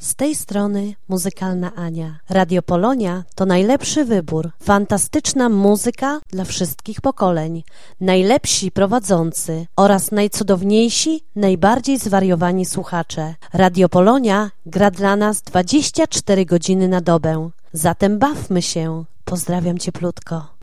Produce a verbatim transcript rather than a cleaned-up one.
Z tej strony Muzykalna Ania. Radio Polonia to najlepszy wybór. Fantastyczna muzyka dla wszystkich pokoleń. Najlepsi prowadzący oraz najcudowniejsi, najbardziej zwariowani słuchacze. Radio Polonia gra dla nas dwadzieścia cztery godziny na dobę. Zatem bawmy się. Pozdrawiam cieplutko.